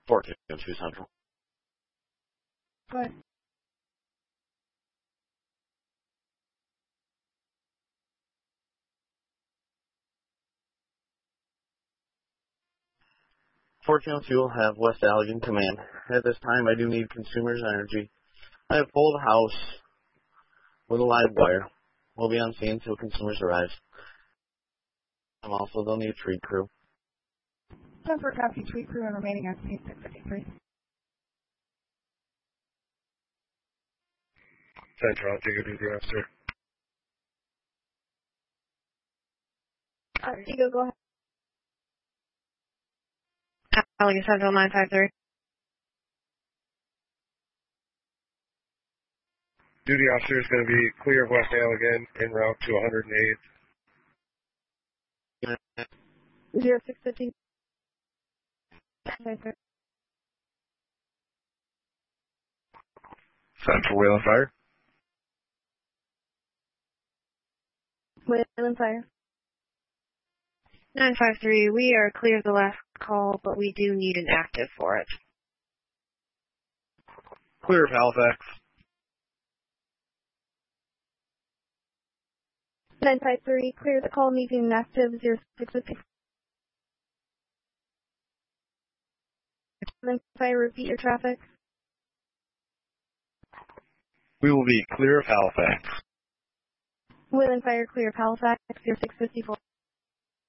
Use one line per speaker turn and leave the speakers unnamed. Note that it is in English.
1402 Central.
Go ahead.
Fortune Fuel have West Allegan Command. At this time, I do need Consumers Energy. I have pulled a house with a live wire. We'll be on scene until Consumers arrives. They'll need a tree crew.
Time for a copy, tree crew, and remaining on scene 653.
Central, Diego duty officer.
Diego, go ahead.
Allegan Central 953.
Duty officer is going to be clear of West Allegan en route to 108th.
0650. Okay, sir.
Central Whalen Fire.
Whalen Fire.
953, we are clear of the last call, but we do need an active for it.
Clear of Halifax.
953, clear the call, meeting active 0650. Whalen Fire, repeat your traffic.
We will be clear of Halifax.
Whalen Fire, clear of Halifax 0654.